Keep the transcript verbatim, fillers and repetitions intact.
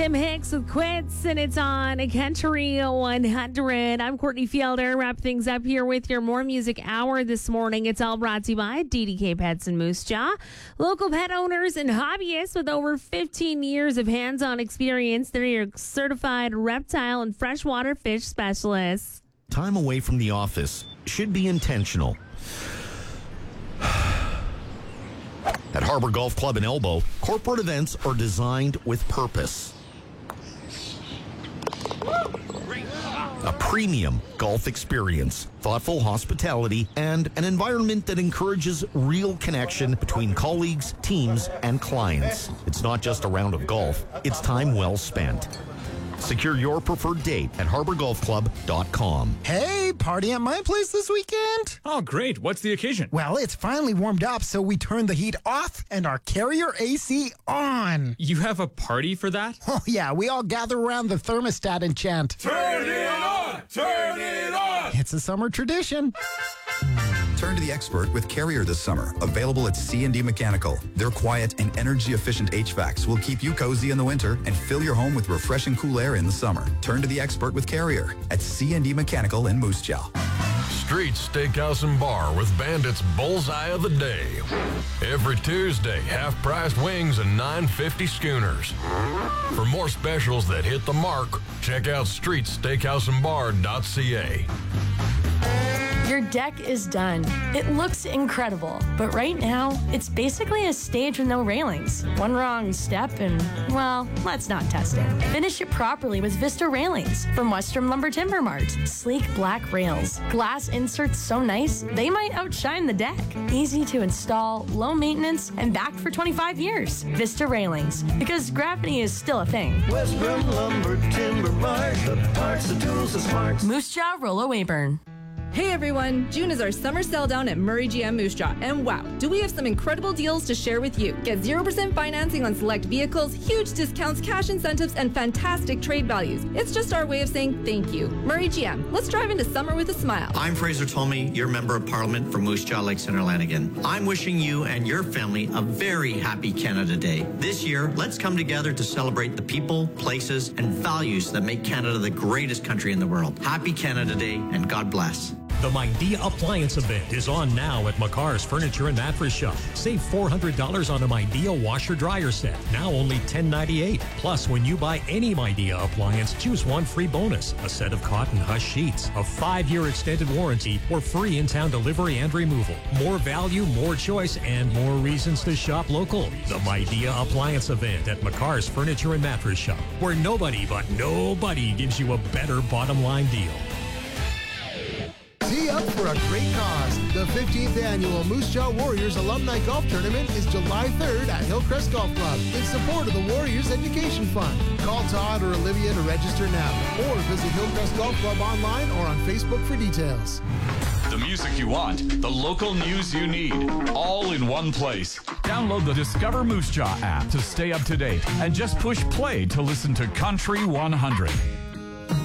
Tim Hicks with Quits, and it's on Country one hundred. I'm Courtney Fielder. Wrap things up here with your More Music Hour this morning. It's all brought to you by D D K Pets and Moose Jaw. Local pet owners and hobbyists with over fifteen years of hands-on experience. They're your certified reptile and freshwater fish specialists. Time away from the office should be intentional. At Harbor Golf Club in Elbow, corporate events are designed with purpose. A premium golf experience, thoughtful hospitality, and an environment that encourages real connection between colleagues, teams, and clients. It's not just a round of golf, it's time well spent. Secure your preferred date at harbor golf club dot com. Hey, party at my place this weekend? Oh, great. What's the occasion? Well, it's finally warmed up, so we turned the heat off and our Carrier A C on. You have a party for that? Oh, yeah. We all gather around the thermostat and chant, "Turn it on! Turn it on!" It's a summer tradition. Turn to the expert with Carrier this summer. Available at C and D Mechanical. Their quiet and energy-efficient H V A Cs will keep you cozy in the winter and fill your home with refreshing cool air in the summer. Turn to the expert with Carrier at C and D Mechanical in Moose Jaw. Streets Steakhouse and Bar with Bandit's Bullseye of the Day. Every Tuesday, half-priced wings and nine fifty schooners. For more specials that hit the mark, check out streets steakhouse and bar dot c a. Your deck is done. It looks incredible, but right now, it's basically a stage with no railings. One wrong step and, well, let's not test it. Finish it properly with Vista Railings from Western Lumber Timber Mart. Sleek black rails. Glass inserts so nice, they might outshine the deck. Easy to install, low maintenance, and backed for twenty-five years. Vista Railings, because gravity is still a thing. Western Lumber Timber Mart, the parts, the tools, the smarts. Moose Jaw, Rollo Weyburn. Hey everyone, June is our summer sell down at Murray G M Moose Jaw, and wow, do we have some incredible deals to share with you. Get zero percent financing on select vehicles, huge discounts, cash incentives, and fantastic trade values. It's just our way of saying thank you. Murray G M, let's drive into summer with a smile. I'm Fraser Tolmie, your Member of Parliament from Moose Jaw, Lake Centre, Lanigan. I'm wishing you and your family a very happy Canada Day. This year, let's come together to celebrate the people, places, and values that make Canada the greatest country in the world. Happy Canada Day, and God bless. The MyDia Appliance event is on now at McCarr's Furniture and Mattress Shop. Save four hundred dollars on a MyDia washer-dryer set, now only ten ninety-eight. Plus, when you buy any MyDia appliance, choose one free bonus, a set of cotton hush sheets, a five-year extended warranty, or free in-town delivery and removal. More value, more choice, and more reasons to shop local. The MyDia Appliance event at McCarr's Furniture and Mattress Shop, where nobody but nobody gives you a better bottom-line deal. Tee up for a great cause. The fifteenth annual Moose Jaw Warriors Alumni Golf Tournament is July third at Hillcrest Golf Club in support of the Warriors Education Fund. Call Todd or Olivia to register now or visit Hillcrest Golf Club online or on Facebook for details. The music you want, the local news you need, all in one place. Download the Discover Moose Jaw app to stay up to date and just push play to listen to Country one hundred.